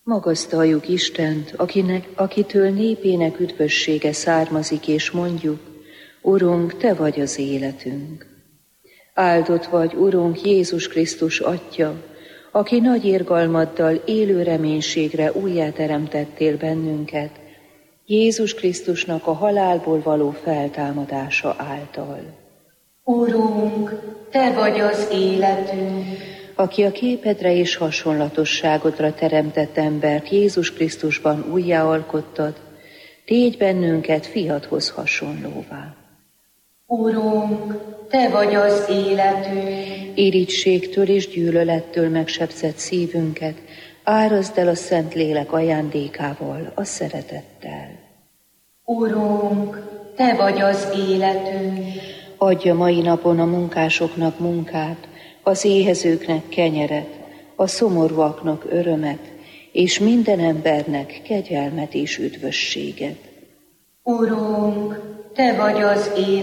Magasztaljuk Istent, akitől népének üdvössége származik, és mondjuk, Urunk, Te vagy az életünk. Áldott vagy, Urunk, Jézus Krisztus Atya, aki nagy irgalmaddal élő reménységre újjáteremtettél bennünket, Jézus Krisztusnak a halálból való feltámadása által. Urunk, Te vagy az életünk, aki a képedre és hasonlatosságodra teremtett embert Jézus Krisztusban újjáalkottad, tégy bennünket fiadhoz hasonlóvá. Urunk, Te vagy az életünk, Irigységtől és gyűlölettől megsebzett szívünket árazd el a Szent Lélek ajándékával, a szeretettel. Urunk, Te vagy az életünk, adja mai napon a munkásoknak munkát, az éhezőknek kenyeret, a szomorúaknak örömet, és minden embernek kegyelmet és üdvösséget. Urunk, Te vagy az életünk,